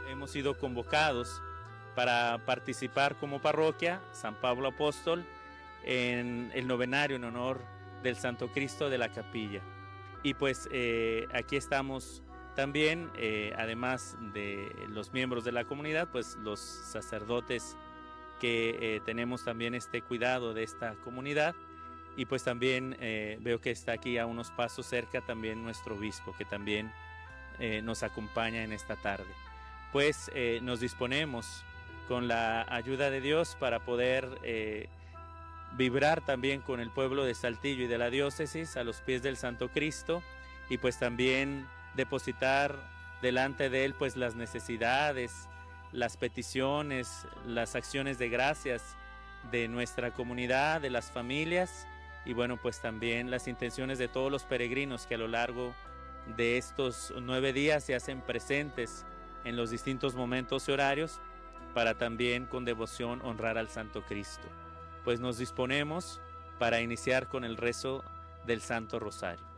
hemos sido convocados para participar como parroquia San Pablo Apóstol en el novenario en honor del Santo Cristo de la Capilla. Y pues aquí estamos también, además de los miembros de la comunidad, pues los sacerdotes que tenemos también este cuidado de esta comunidad. Y pues también veo que está aquí a unos pasos cerca también nuestro obispo, que también nos acompaña en esta tarde. Pues nos disponemos con la ayuda de Dios para poder vibrar también con el pueblo de Saltillo y de la diócesis a los pies del Santo Cristo, y pues también depositar delante de él pues las necesidades, las peticiones, las acciones de gracias de nuestra comunidad, de las familias, y bueno, pues también las intenciones de todos los peregrinos que a lo largo de estos 9 días se hacen presentes en los distintos momentos y horarios para también con devoción honrar al Santo Cristo. Pues nos disponemos para iniciar con el rezo del Santo Rosario.